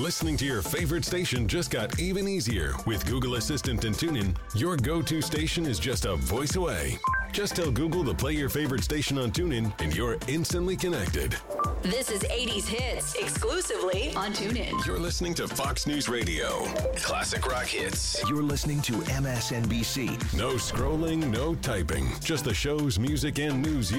Listening to your favorite station just got even easier. With Google Assistant and TuneIn, your go-to station is just a voice away. Just tell Google to play your favorite station on TuneIn, and you're instantly connected. This is 80s Hits, exclusively on TuneIn. You're listening to Fox News Radio. Classic rock hits. You're listening to MSNBC. No scrolling, no typing. Just the shows, music, and news